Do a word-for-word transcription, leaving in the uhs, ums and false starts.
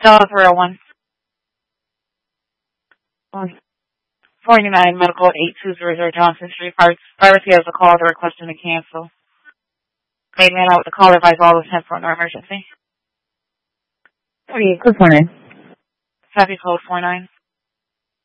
Delta three oh one. forty-nine Medical eight two zero zero Johnson Street. Pharmacy has a call. They're requesting to cancel. Main man out with the call. Advise all is sent for an emergency. Okay, good morning. Happy code four nine.